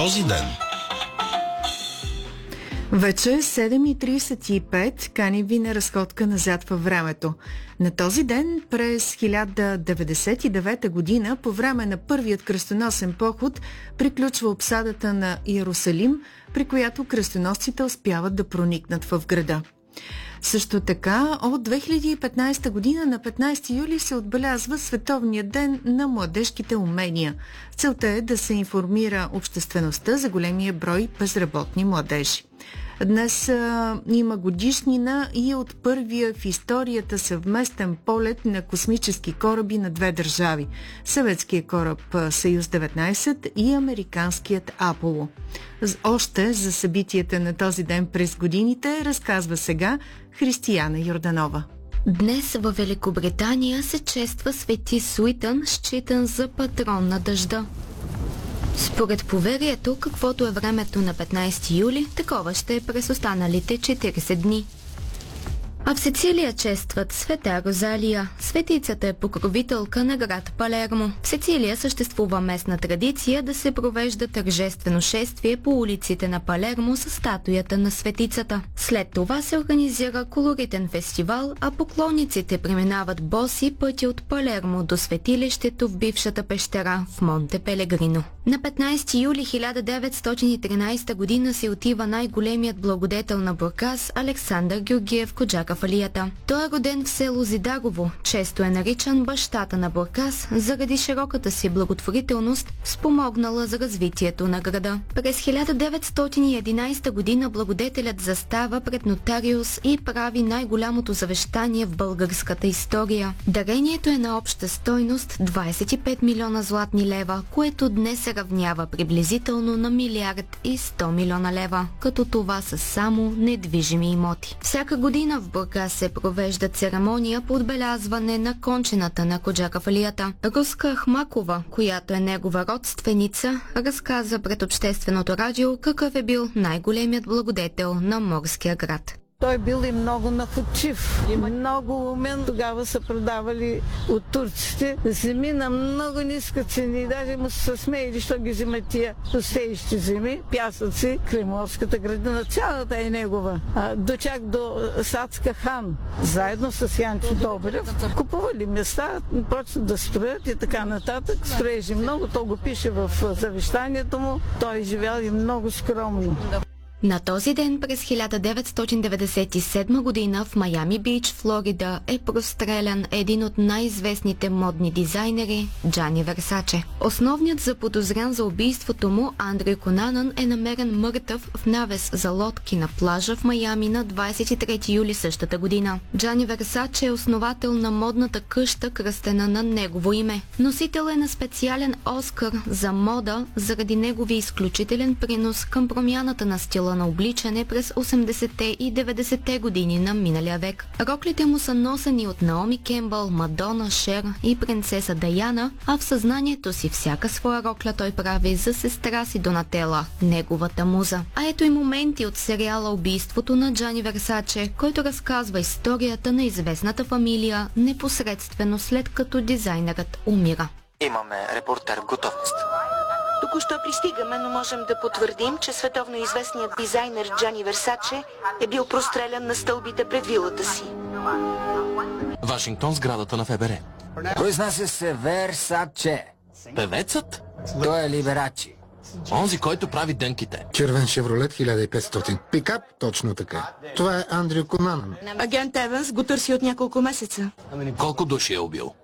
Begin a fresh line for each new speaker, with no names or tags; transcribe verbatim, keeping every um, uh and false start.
този ден.
Вече е седем и тридесет и пет, каним ви на разходка назад във времето. На този ден през хиляда деветдесет и девета година, по време на първият кръстоносен поход, приключва обсадата на Иерусалим, при която кръстоносците успяват да проникнат в града. Също така, от две хиляди и петнадесета година на петнадесети юли се отбелязва Световния ден на младежките умения. Целта е да се информира обществеността за големия брой безработни младежи. Днес а, има годишнина и от първия в историята съвместен полет на космически кораби на две държави – съветския кораб Съюз деветнадесет и американският Аполо. Още за събитията на този ден през годините разказва сега Християна Йорданова.
Днес във Великобритания се чества Свети Суитън, считан за патрон на дъжда. Според поверието, каквото е времето на петнадесети юли, такова ще е през останалите четиридесет дни. А в Сицилия честват Света Розалия. Светицата е покровителка на град Палермо. В Сицилия съществува местна традиция да се провежда тържествено шествие по улиците на Палермо с статуята на светицата. След това се организира колоритен фестивал, а поклонниците преминават боси пътя от Палермо до светилището в бившата пещера в Монте Пелегрино. На петнадесети юли хиляда деветстотин и тринадесета година се отива най-големият благодетел на Бургас Александър Георгиев Коджакафалията. Той е роден в село Зидарово, често е наричан бащата на Бургас заради широката си благотворителност, спомогнала за развитието на града. През хиляда деветстотин и единадесета година благодетелят застава пред нотариус и прави най-голямото завещание в българската история. Дарението е на обща стойност двадесет и пет милиона златни лева, което днес се равнява приблизително на милиард и сто милиона лева, като това са само недвижими имоти. Всяка година в Бургас се провежда церемония по отбелязване на кончината на Коджакафалията. Руска Ахмакова, която е негова родственица, разказа пред общественото радио какъв е бил най-големият благодетел на морския град.
Той бил и много находчив, и много умен. Тогава са продавали от турците земи на много ниска цени. Даже му се смеяли, що ги взимат тия пустеещи земи, пясъци, Креморската градина, цялата е негова. А, до чак до Сацка хан, заедно с Янчо Добрев, купували места, почват да строят и така нататък. Строежи много, то го пише в завещанието му. Той живял и много скромно.
На този ден през хиляда деветстотин деветдесет и седма година в Майами Бич, Флорида, е прострелян един от най-известните модни дизайнери Джани Версаче. Основният заподозрян за убийството му, Андрей Конанан, е намерен мъртъв в навес за лодки на плажа в Майами на двадесет и трети юли същата година. Джани Версаче е основател на модната къща, кръстена на негово име. Носител е на специален Оскар за мода заради неговия изключителен принос към промяната на стила на обличане през осемдесетте и деветдесетте години на миналия век. Роклите му са носени от Наоми Кембъл, Мадона, Шер и принцеса Даяна, а в съзнанието си всяка своя рокля той прави за сестра си Донателла, неговата муза. А ето и моменти от сериала Убийството на Джани Версаче, който разказва историята на известната фамилия непосредствено след като дизайнерът умира.
Имаме репортер в готовност.
Току-що пристигаме, но можем да потвърдим, че световно известният дизайнер Джани Версаче е бил прострелян на стълбите пред вилата си.
Вашингтон, сградата на ФБР.
Произнася се Версаче.
Певецът?
Той е Либерачи.
Онзи, който прави дънките.
Червен Шевролет хиляда и петстотин. Пикап? Точно така. Това е Андрю Конанан.
Агент Еванс го търси от няколко месеца.
Колко души е убил?